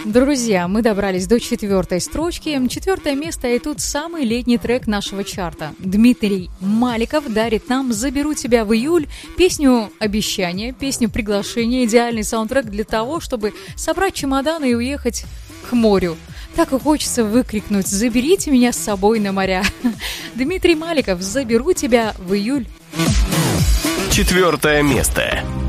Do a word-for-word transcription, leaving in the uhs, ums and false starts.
Друзья, мы добрались до четвертой строчки. Четвертое место, и тут самый летний трек нашего чарта. Дмитрий Маликов дарит нам «Заберу тебя в июль», песню «Обещание», песню «Приглашение», идеальный саундтрек для того, чтобы собрать чемоданы и уехать к морю. Так и хочется выкрикнуть «Заберите меня с собой на моря». Дмитрий Маликов «Заберу тебя в июль». Четвертое место.